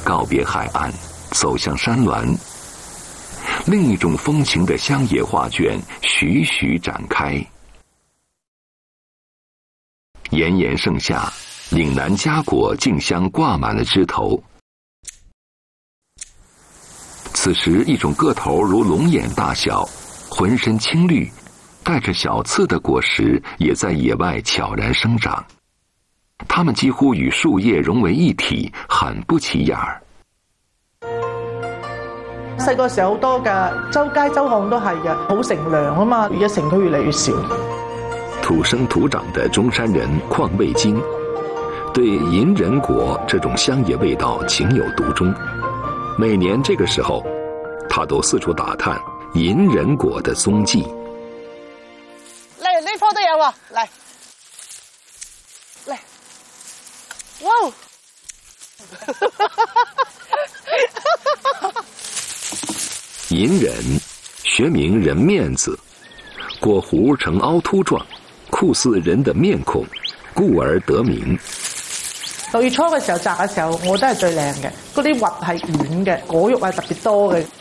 告别海岸，走向山峦。另一种风情的乡野画卷徐徐展开。炎炎盛夏，岭南佳果竞相挂满了枝头。此时，一种个头如龙眼大小、浑身青绿、带着小刺的果实也在野外悄然生长。它们几乎与树叶融为一體，很不起眼兒。 細個時候好多㗎，周街周巷都係嘅，好乘涼啊嘛，而家城區越嚟越少。 土生土长的中山人邝卫京，对银人果这种乡野味道情有独钟。每年这个时候，他都四处打探银人果的踪迹。 嚟，呢棵都有喎，嚟。哇！ 银人，学名人面子，果核呈凹凸状，酷似人的面孔，故而得名。 6月初嘅時候摘嘅時候，我覺得係最靚嘅，嗰啲核係軟嘅，果肉係特別多嘅。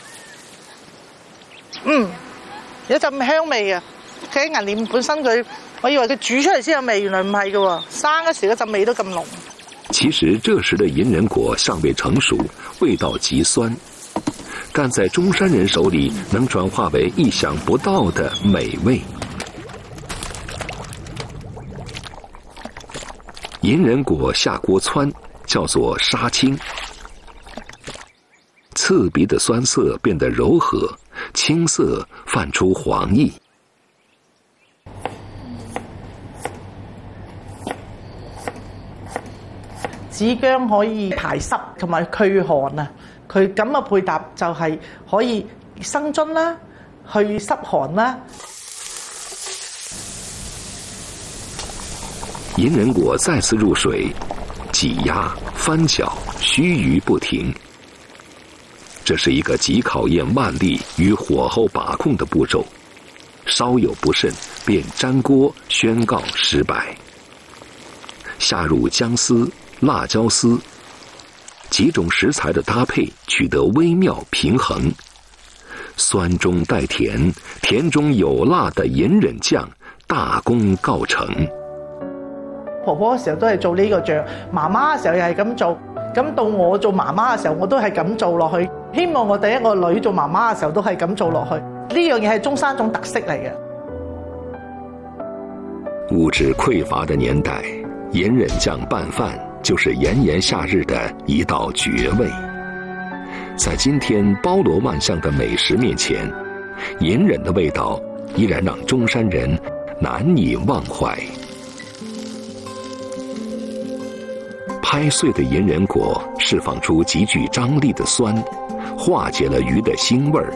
有陣香味啊！佢喺銀鏈本身佢，我以為佢煮出嚟先有味，原來唔係嘅喎，生嗰時嗰陣味都咁濃。 其实这时的银人果尚未成熟，味道极酸，但在中山人手里能转化为意想不到的美味。银人果下锅汆，叫做杀青，刺鼻的酸涩变得柔和，青色泛出黄意。 紫薑可以排濕同埋驅寒啊！佢咁嘅配搭就係可以生津啦，去濕寒啦。 银人果再次入水，挤压、翻搅，须臾不停。这是一个极考验腕力与火候把控的步骤，稍有不慎便粘锅，宣告失败。下入姜丝、辣椒丝，几种食材的搭配取得微妙平衡，酸中带甜，甜中有辣的隐忍酱大功告成。 婆婆嘅時候都係做呢個醬，媽媽嘅時候又係咁做，咁到我做媽媽嘅時候我都係咁做落去，希望我第一個女做媽媽嘅時候都係咁做落去，呢樣嘢係中山種特色嚟嘅。 物质匮乏的年代，隐忍酱拌饭就是炎炎夏日的一道绝味。在今天包罗万象的美食面前，隐忍的味道依然让中山人难以忘怀。拍碎的隐忍果释放出极具张力的酸，化解了鱼的腥味儿。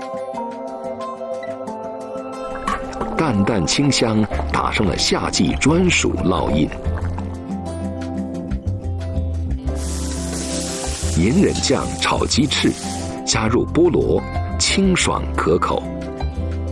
淡淡清香打上了夏季专属烙印。隐忍酱炒鸡翅，加入菠萝，清爽可口。